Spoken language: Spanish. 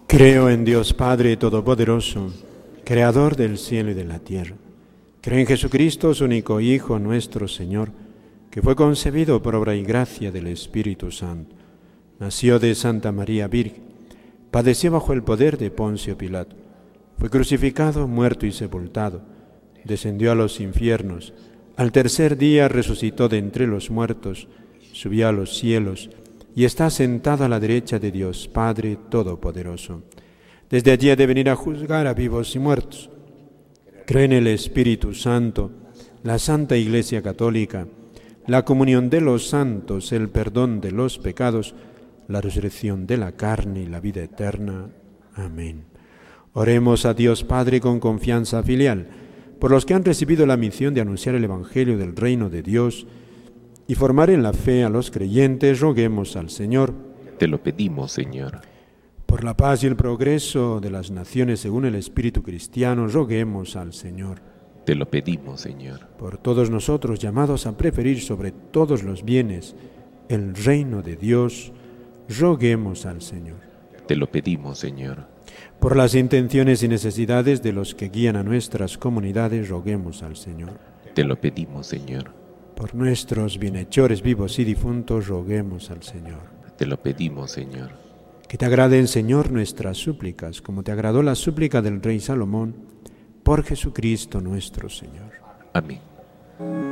Creo en Dios Padre Todopoderoso, Creador del cielo y de la tierra. Creo en Jesucristo, su único Hijo, nuestro Señor, que fue concebido por obra y gracia del Espíritu Santo. Nació de Santa María Virgen, padeció bajo el poder de Poncio Pilato, fue crucificado, muerto y sepultado, descendió a los infiernos, al tercer día resucitó de entre los muertos, subió a los cielos y está sentado a la derecha de Dios Padre Todopoderoso. Desde allí ha de venir a juzgar a vivos y muertos. Creo en el Espíritu Santo, la Santa Iglesia Católica, la comunión de los santos, el perdón de los pecados, la resurrección de la carne y la vida eterna. Amén. Oremos a Dios Padre con confianza filial, por los que han recibido la misión de anunciar el Evangelio del reino de Dios y formar en la fe a los creyentes, roguemos al Señor. Te lo pedimos, Señor. Por la paz y el progreso de las naciones según el espíritu cristiano, roguemos al Señor. Te lo pedimos, Señor. Por todos nosotros llamados a preferir sobre todos los bienes el reino de Dios, roguemos al Señor. Te lo pedimos, Señor. Por las intenciones y necesidades de los que guían a nuestras comunidades, roguemos al Señor. Te lo pedimos, Señor. Por nuestros bienhechores vivos y difuntos, roguemos al Señor. Te lo pedimos, Señor. Que te agraden, Señor, nuestras súplicas, como te agradó la súplica del rey Salomón, por Jesucristo nuestro Señor. Amén.